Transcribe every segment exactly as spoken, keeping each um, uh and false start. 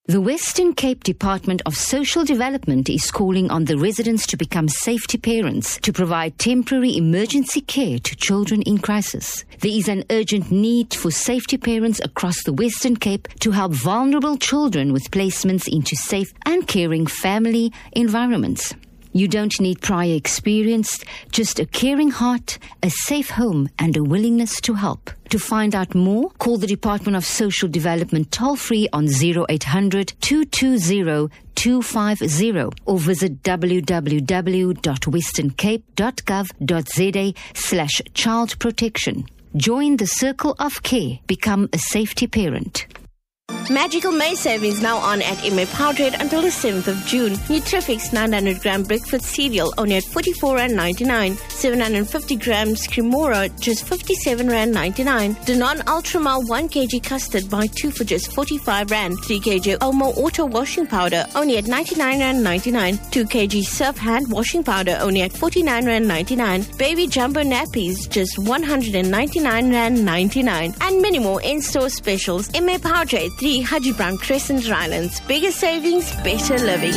The Western Cape Department of Social Development is calling on the residents to become safety parents to provide temporary emergency care to children in crisis. There is an urgent need for safety parents across the Western Cape to help vulnerable children with placements into safe and caring family environments. You don't need prior experience, just a caring heart, a safe home, and a willingness to help. To find out more, call the Department of Social Development toll-free on zero eight hundred, two two zero, two five zero or visit w w w dot western cape dot gov dot z a slash child protection. Join the circle of care. Become a safety parent. Magical May savings now on at M A Powdered until the seventh of June. Nutrifix nine hundred gram breakfast cereal only at forty-four rand ninety-nine. seven hundred fifty grams Cremora just fifty-seven rand ninety-nine. Danone Ultramal one kilogram custard buy two for just forty-five rand. three kilograms Omo Auto washing powder only at ninety-nine rand ninety-nine. two kilograms Surf hand washing powder only at forty-nine rand ninety-nine. Baby Jumbo nappies just one hundred ninety-nine rand ninety-nine. And many more in-store specials. M A Powdered three Haji Brown Crescent, Rylands. Bigger savings, better living.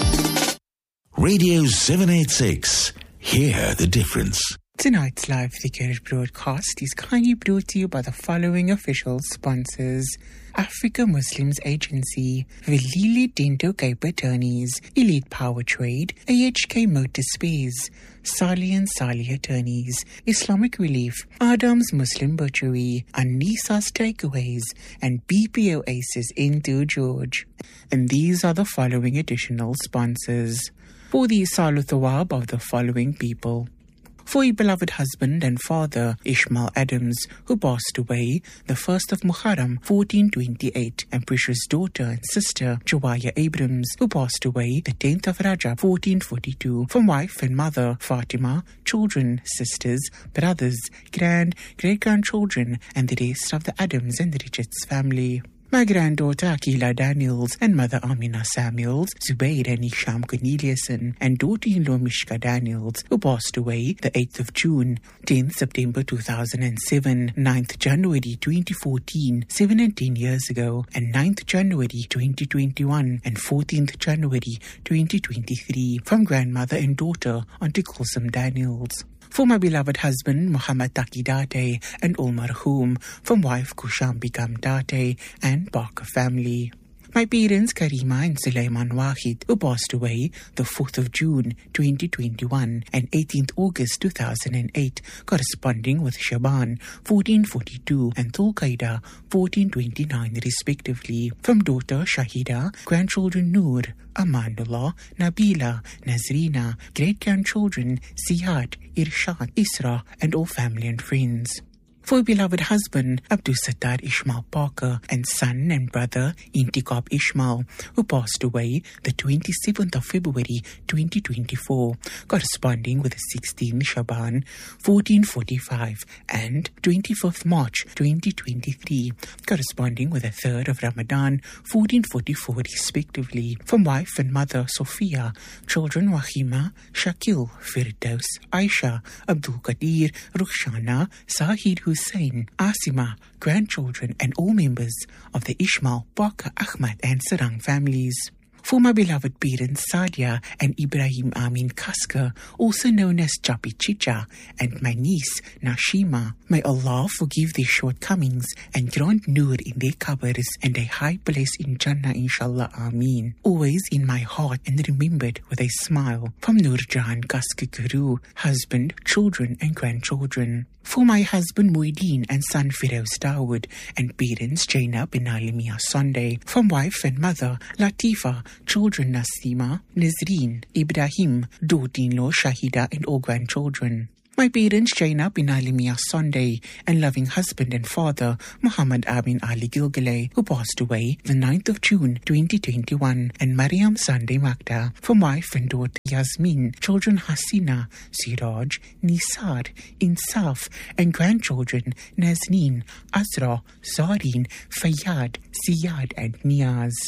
Radio seven eighty-six. Hear the difference. Tonight's live Thikerish broadcast is kindly brought to you by the following official sponsors: Africa Muslims Agency, Velili Dinto Cape Attorneys, Elite Power Trade, A H K Motor Space, Sali and Sali Attorneys, Islamic Relief, Adam's Muslim Butchery, Anisa's Takeaways, and B P O Aces into George. And these are the following additional sponsors. For the Salu Thawab of the following people: for your beloved husband and father, Ishmael Adams, who passed away the first of Muharram, fourteen twenty-eight, and precious daughter and sister, Jawaya Abrams, who passed away the tenth of Rajab, fourteen forty-two, from wife and mother, Fatima, children, sisters, brothers, grand, great-grandchildren, and the rest of the Adams and Richards family. My granddaughter Akila Daniels and mother Amina Samuels, Zubair and Isham Corneliuson, and daughter-in-law Mishka Daniels, who passed away the eighth of June, tenth September two thousand seven, ninth January twenty fourteen, seven and ten years ago, and ninth January twenty twenty-one, and fourteenth January twenty twenty-three, from grandmother and daughter Auntie Kulsum Daniels. For my beloved husband, Muhammad Taki Date, and all marhum, from wife Kusham Bikam Date, and Barker family. My parents, Karima and Sulaiman Wahid, who passed away the fourth of June, twenty twenty-one, and eighteenth August two thousand eight, corresponding with Shaban, fourteen forty-two, and Thulqaida, fourteen twenty-nine, respectively. From daughter Shahida, grandchildren Noor, Amanullah, Nabila, Nazrina, great-grandchildren Ziyad, Irshad, Isra, and all family and friends. For beloved husband, Abdul Sattar Ishmael Parker, and son and brother, Intikab Ishmael, who passed away the twenty-seventh of February twenty twenty-four, corresponding with the sixteenth Shaban, fourteen forty-five, and twenty-fifth March twenty twenty-three, corresponding with the third of Ramadan, fourteen forty-four, respectively. From wife and mother, Sophia, children Wahima, Shakil, Firdaus, Aisha, Abdul Qadir, Rukhshana, Sahid Hussain, Asima, grandchildren, and all members of the Ishmael, Parker, Ahmad, and Sarang families. For my beloved parents, Sadia and Ibrahim Amin Kaska, also known as Chapi Chicha, and my niece, Nashima, may Allah forgive their shortcomings and grant nur in their cupboards and a high place in Jannah, inshallah, Ameen. Always in my heart and remembered with a smile. From Nurjan Kaska Guru, husband, children, and grandchildren. For my husband Muideen and son Firoz Dawood, and parents Jainab and Alimia Sunday. From wife and mother Latifa, children Nasima, Nazreen, Ibrahim, daughter-in-law Shahida, and all grandchildren. My parents Jainab bin Alimia Sunday, and loving husband and father Muhammad Amin Ali Gilgale, who passed away the ninth of June twenty twenty-one, and Mariam Sunday Magda. From wife and daughter Yasmin, children Hasina, Siraj, Nisar, Insaf, and grandchildren Nazneen, Azra, Zareen, Fayyad, Ziyad, and Niaz. For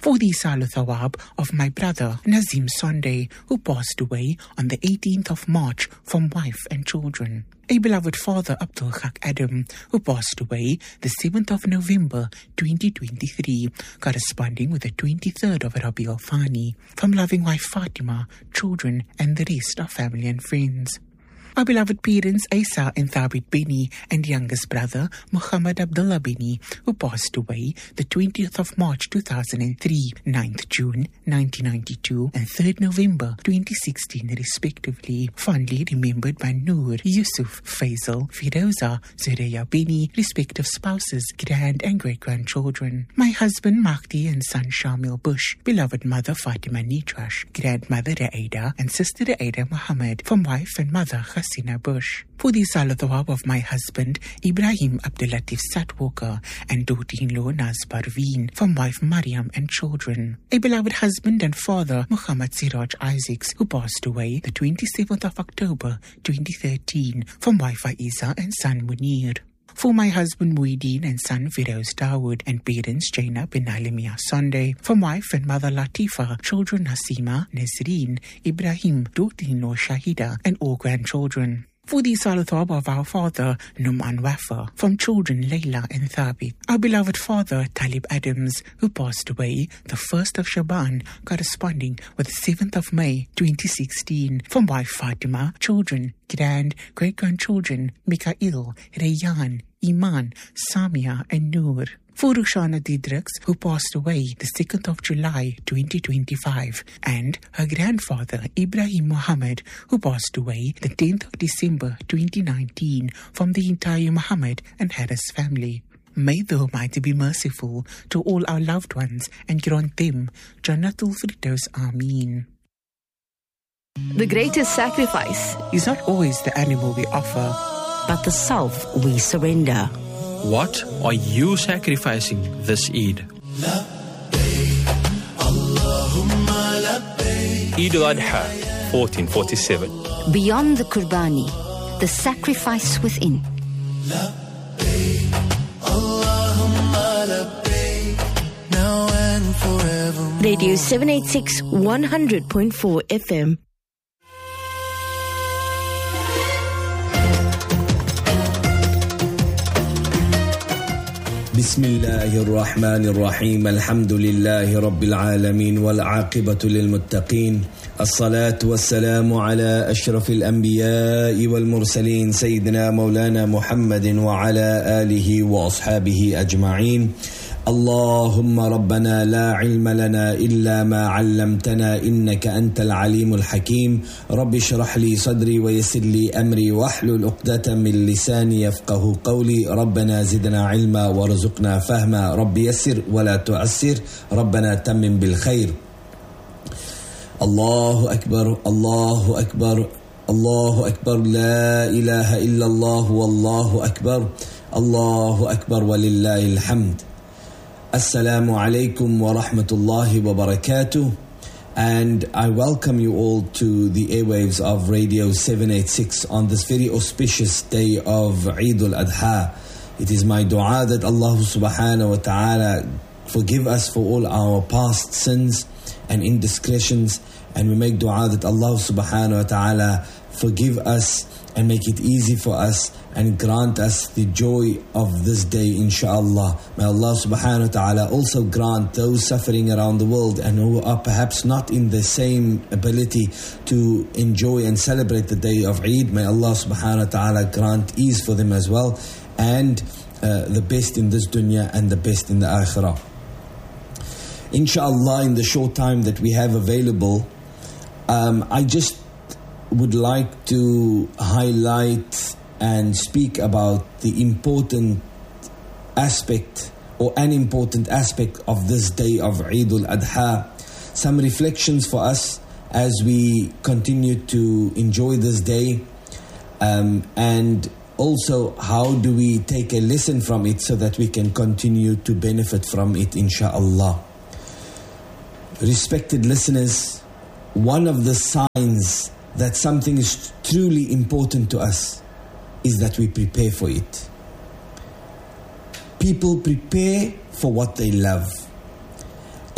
For the Salu Thawab of my brother Nazim Sunday, who passed away on the eighteenth of March from wife and children. A beloved father Abdul Haq Adam, who passed away the seventh of November twenty twenty-three, corresponding with the twenty-third of Rabi al-Thani, from loving wife Fatima, children and the rest of family and friends. Our beloved parents Isa and Thabit Bini and youngest brother Muhammad Abdullah Bini, who passed away the twentieth of March two thousand three, ninth June nineteen ninety-two and third November twenty sixteen respectively, fondly remembered by Noor, Yusuf, Faisal, Firoza, Zureya Bini, respective spouses, grand and great-grandchildren. My husband Mahdi and son Shamil Bush, beloved mother Fatima Nitrash, grandmother Raida and sister Raida Muhammad, from wife and mother Hasina Bush. For the Salathawab of my husband Ibrahim Abdulatif Satwalker and daughter-in-law Naz Parveen, from wife Mariam and children. A beloved husband and father Muhammad Siraj Isaacs, who passed away the twenty-seventh of October twenty thirteen, from wife Aiza and son Munir. For my husband Muhyiddin and son Firoz Dawood and parents Jaina bin Alimia Sunday, from wife and mother Latifa, children Hasima, Nazreen, Ibrahim, daughter-in-law Shahida and all grandchildren. For the Salathawab of our father Numan Wafa, from children Layla and Thabit. Our beloved father Talib Adams, who passed away the first of Shaban, corresponding with the seventh of May twenty sixteen, from wife Fatima, children, grand, great-grandchildren Mikael, Rayyan, Iman, Samia and Noor. For Rushana Didrix, who passed away the second of July twenty twenty-five, and her grandfather Ibrahim Muhammad, who passed away the tenth of December twenty nineteen, from the entire Muhammad and Harris family. May the Almighty be merciful to all our loved ones and grant them Jannatul Firdaus. Ameen. The greatest sacrifice is not always the animal we offer, but the self we surrender. What are you sacrificing this Eid? Eid al-Adha, fourteen forty-seven. Beyond the Qurbani, the sacrifice within. Radio seven eighty-six, one hundred point four F M. بسم الله الرحمن الرحيم الحمد لله رب العالمين والعاقبة للمتقين الصلاة والسلام على أشرف الأنبياء والمرسلين سيدنا مولانا محمد وعلى آله وأصحابه أجمعين. اللهم ربنا لا علم لنا إلا ما علمتنا إنك أنت العليم الحكيم. رب اشرح لي صدري ويسر لي أمري واحلل عقدة من لساني يفقه قولي. ربنا زدنا علما وارزقنا فهما. رب يسر ولا تعسر. ربنا تمم بالخير. الله أكبر الله أكبر الله أكبر لا إله إلا الله والله أكبر الله أكبر ولله الحمد. Assalamu alaikum wa rahmatullahi wa barakatuh, and I welcome you all to the airwaves of Radio seven eighty-six on this very auspicious day of Eid al-Adha. It is my dua that Allah subhanahu wa ta'ala forgive us for all our past sins and indiscretions, and we make dua that Allah subhanahu wa ta'ala forgive us and make it easy for us and grant us the joy of this day, inshaAllah. May Allah subhanahu wa ta'ala also grant those suffering around the world and who are perhaps not in the same ability to enjoy and celebrate the day of Eid. May Allah subhanahu wa ta'ala grant ease for them as well, and uh, the best in this dunya and the best in the akhirah. Inshallah, in the short time that we have available, um, I just would like to highlight and speak about the important aspect or an important aspect of this day of Eid al-Adha. Some reflections for us as we continue to enjoy this day, um, and also how do we take a lesson from it so that we can continue to benefit from it, inshaAllah. Respected listeners, one of the signs that something is truly important to us is that we prepare for it. People prepare for what they love.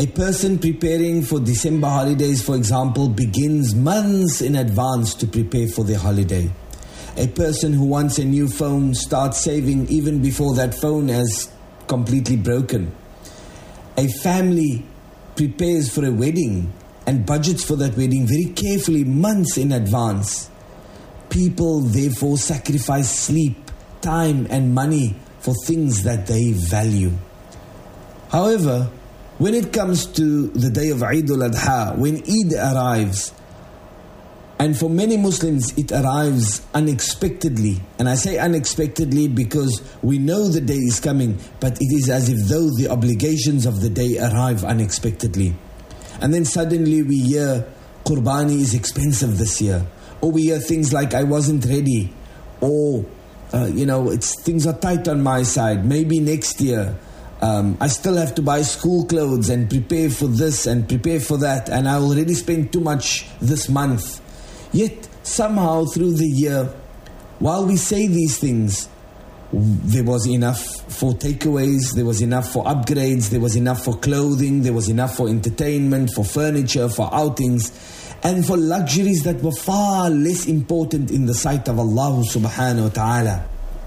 A person preparing for December holidays, for example, begins months in advance to prepare for their holiday. A person who wants a new phone starts saving even before that phone has completely broken. A family prepares for a wedding and budgets for that wedding very carefully months in advance. People therefore sacrifice sleep, time and money for things that they value. However, when it comes to the day of Eid al-Adha, when Eid arrives, and for many Muslims it arrives unexpectedly, and I say unexpectedly because we know the day is coming, but it is as if though the obligations of the day arrive unexpectedly. And then suddenly we hear Qurbani is expensive this year, or we hear things like I wasn't ready, or uh, you know, it's things are tight on my side, maybe next year. Um, I still have to buy school clothes and prepare for this and prepare for that, and I already spent too much this month. Yet somehow through the year, while we say these things, there was enough for takeaways, there was enough for upgrades, there was enough for clothing, there was enough for entertainment, for furniture, for outings, and for luxuries that were far less important in the sight of Allah subhanahu wa ta'ala.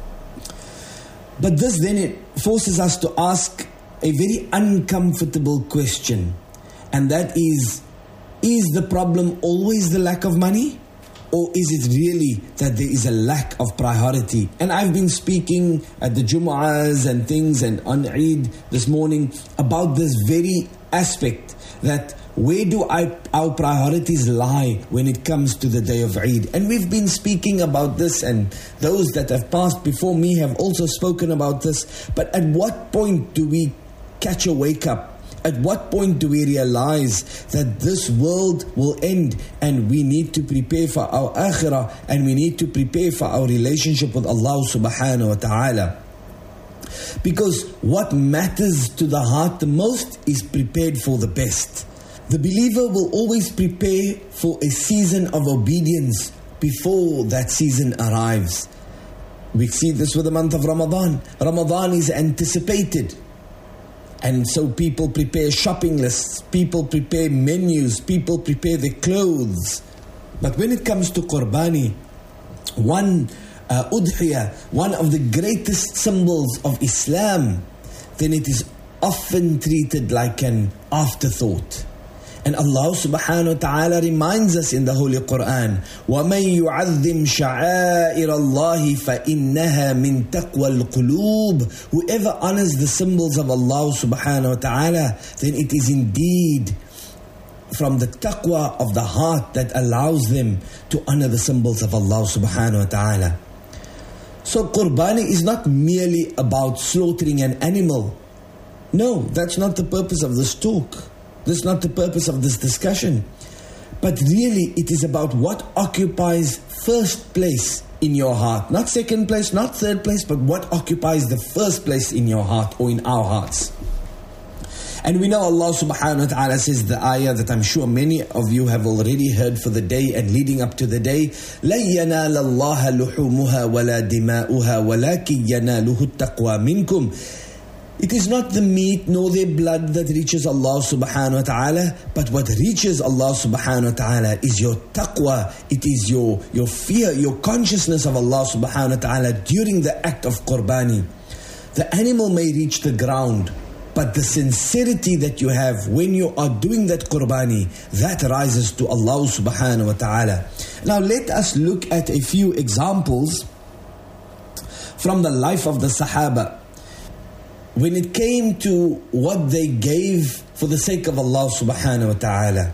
But this then it forces us to ask a very uncomfortable question, and that is, is the problem always the lack of money? Or is it really that there is a lack of priority? And I've been speaking at the Jumu'ahs and things and on Eid this morning about this very aspect, that where do I, our priorities lie when it comes to the day of Eid? And we've been speaking about this, and those that have passed before me have also spoken about this. But at what point do we catch a wake up? At what point do we realize that this world will end and we need to prepare for our akhirah, and we need to prepare for our relationship with Allah subhanahu wa ta'ala? Because what matters to the heart the most is prepared for the best. The believer will always prepare for a season of obedience before that season arrives. We see this with the month of Ramadan. Ramadan is anticipated. And so people prepare shopping lists, people prepare menus, people prepare their clothes. But when it comes to Qurbani, one uh, udhiyah, one of the greatest symbols of Islam, then it is often treated like an afterthought. And Allah subhanahu wa ta'ala reminds us in the Holy Quran, وَمَن يُعَظِّمْ شَعَائِرَ اللَّهِ فَإِنَّهَا مِن تَقْوَى الْقُلُوبِ. Whoever honors the symbols of Allah subhanahu wa ta'ala, then it is indeed from the taqwa of the heart that allows them to honor the symbols of Allah subhanahu wa ta'ala. So Qurbani is not merely about slaughtering an animal. No, that's not the purpose of this talk. This is not the purpose of this discussion. But really it is about what occupies first place in your heart. Not second place, not third place, but what occupies the first place in your heart or in our hearts. And we know Allah subhanahu wa ta'ala says the ayah that I'm sure many of you have already heard for the day and leading up to the day. لَن يَنَالَ اللَّهَ لُحُومُهَا وَلَا دِمَاؤُهَا وَلَكِنْ يَنَالُهُ التَّقْوَى مِنْكُمْ. It is not the meat nor the blood that reaches Allah subhanahu wa ta'ala, but what reaches Allah subhanahu wa ta'ala is your taqwa. It is your, your fear, your consciousness of Allah subhanahu wa ta'ala during the act of Qurbani. The animal may reach the ground, but the sincerity that you have when you are doing that Qurbani, that rises to Allah subhanahu wa ta'ala. Now let us look at a few examples from the life of the Sahaba. When it came to what they gave for the sake of Allah subhanahu wa ta'ala.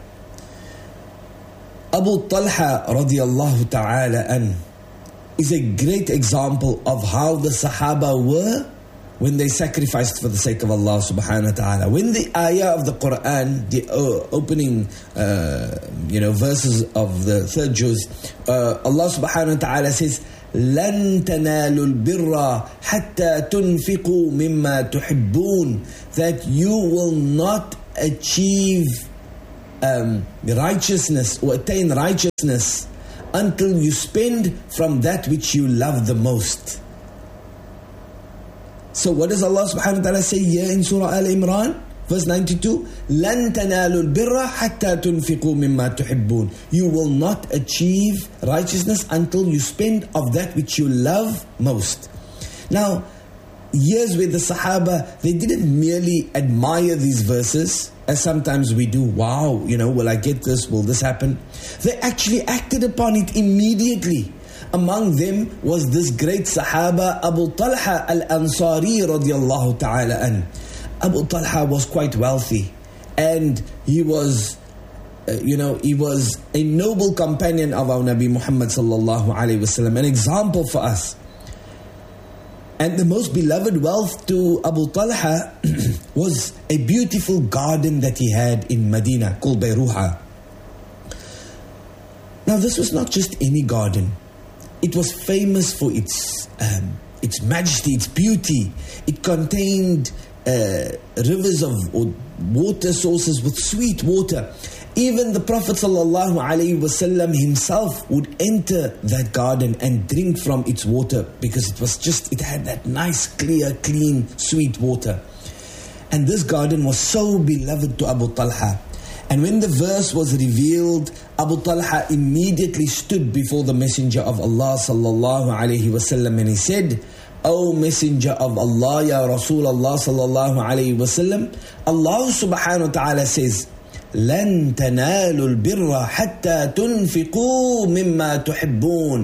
Abu Talha radiallahu ta'ala an is a great example of how the Sahaba were when they sacrificed for the sake of Allah subhanahu wa ta'ala. When the ayah of the Quran, the uh, opening uh, you know, verses of the third juz, uh, Allah subhanahu wa ta'ala says, لَن تَنَالُوا الْبِرَّ حَتَّى تُنْفِقُوا مِمَّا تُحِبُّونَ. That you will not achieve um, righteousness or attain righteousness until you spend from that which you love the most. So what does Allah subhanahu wa ta'ala say here in Surah Al-Imran? Verse ninety-two, لَن تَنَالُوا الْبِرَّ حَتَّى تُنْفِقُوا مِمَّا تُحِبُّونَ. You will not achieve righteousness until you spend of that which you love most. Now, here's where the Sahaba, they didn't merely admire these verses, as sometimes we do. Wow, you know, will I get this? Will this happen? They actually acted upon it immediately. Among them was this great Sahaba, Abu Talha al-Ansari radiyallahu ta'ala an. Abu Talha was quite wealthy, and he was, uh, you know, he was a noble companion of our Nabi Muhammad sallallahu alayhi wasallam, an example for us. And the most beloved wealth to Abu Talha was a beautiful garden that he had in Medina called Bayruha. Now this was not just any garden. It was famous for its um, its majesty, its beauty. It contained uh, rivers of or water sources with sweet water. Even the Prophet ﷺ himself would enter that garden and drink from its water, because it was just, it had that nice, clear, clean, sweet water. And this garden was so beloved to Abu Talha. And when the verse was revealed, Abu Talha immediately stood before the Messenger of Allah sallallahu alayhi wasallam, and he said, O Messenger of Allah, Ya Rasulullah sallallahu alayhi wasallam, Allah subhanahu wa ta'ala says, لَن تَنَالُوا الْبِرَّ حَتَّى تُنْفِقُوا مِمَّا تُحِبُّونَ.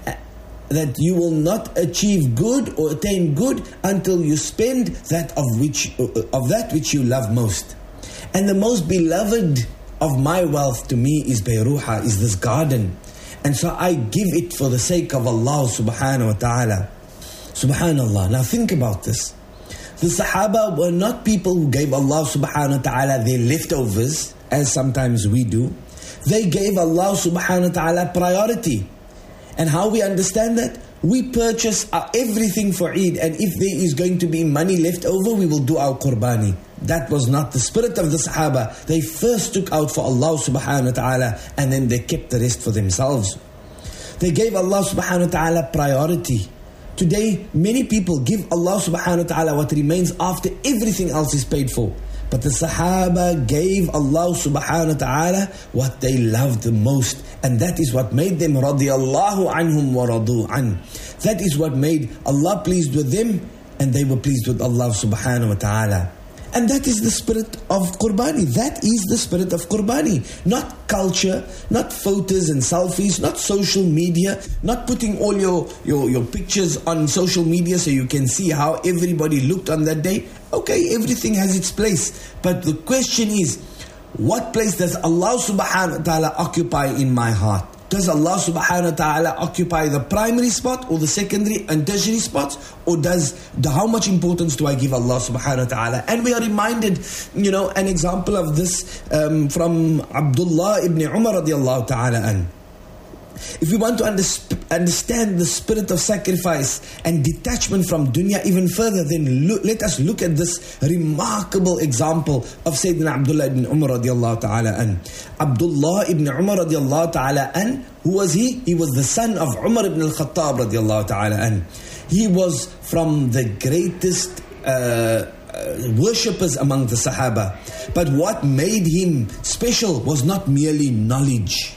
That you will not achieve good or attain good until you spend that of which of that which you love most. And the most beloved of my wealth to me is Bayruha, is this garden. And so I give it for the sake of Allah subhanahu wa ta'ala. Subhanallah. Now think about this. The Sahaba were not people who gave Allah subhanahu wa ta'ala their leftovers, as sometimes we do. They gave Allah subhanahu wa ta'ala priority. And how we understand that? We purchase our everything for Eid, and if there is going to be money left over, we will do our qurbani. That was not the spirit of the Sahaba. They first took out for Allah subhanahu wa ta'ala, and then they kept the rest for themselves. They gave Allah subhanahu wa ta'ala priority. Today, many people give Allah subhanahu wa ta'ala what remains after everything else is paid for. But the Sahaba gave Allah subhanahu wa ta'ala what they loved the most. And that is what made them radiyallahu anhum wa radu an. That is what made Allah pleased with them, and they were pleased with Allah subhanahu wa ta'ala. And that is the spirit of Qurbani. That is the spirit of Qurbani. Not culture, not photos and selfies, not social media, not putting all your, your, your pictures on social media so you can see how everybody looked on that day. Okay, everything has its place. But the question is, what place does Allah subhanahu wa ta'ala occupy in my heart? Does Allah subhanahu wa ta'ala occupy the primary spot or the secondary and tertiary spots? Or does the, how much importance do I give Allah subhanahu wa ta'ala? And we are reminded, you know, an example of this um, from Abdullah ibn Umar radiallahu ta'ala an. If we want to understand the spirit of sacrifice and detachment from dunya even further, then look, let us look at this remarkable example of Sayyidina Abdullah ibn Umar radiallahu ta'ala an. Abdullah ibn Umar radiallahu ta'ala an, who was he? He was the son of Umar ibn al-Khattab radiallahu ta'ala an. He was from the greatest uh, uh, worshippers among the Sahaba. But what made him special was not merely knowledge.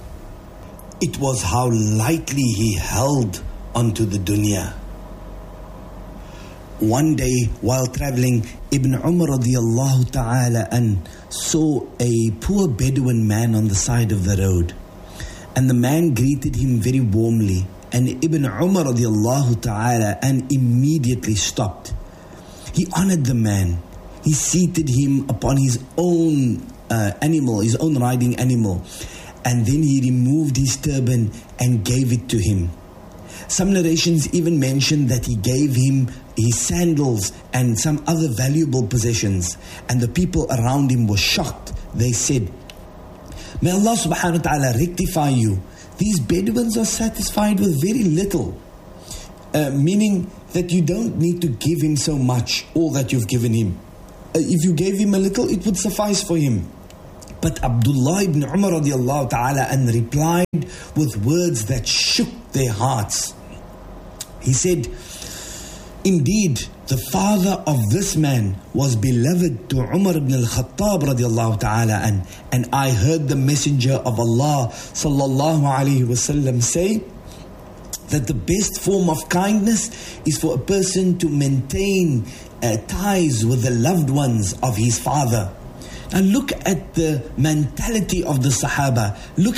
It was how lightly he held onto the dunya. One day, while traveling, Ibn Umar radiallahu ta'ala an saw a poor Bedouin man on the side of the road. And the man greeted him very warmly. And Ibn Umar radiallahu ta'ala an immediately stopped. He honored the man. He seated him upon his own uh, animal, his own riding animal. And then he removed his turban and gave it to him. Some narrations even mention that he gave him his sandals and some other valuable possessions. And the people around him were shocked. They said, "May Allah subhanahu wa ta'ala rectify you. These Bedouins are satisfied with very little." Uh, meaning that you don't need to give him so much, all that you've given him. Uh, if you gave him a little, it would suffice for him. But Abdullah ibn Umar radiallahu ta'ala and replied with words that shook their hearts. He said, Indeed, the father of this man was beloved to Umar ibn al-Khattab radiallahu ta'ala an, and I heard the Messenger of Allah sallallahu alayhi wasallam say that the best form of kindness is for a person to maintain uh, ties with the loved ones of his father. And look at the mentality of the Sahaba. Look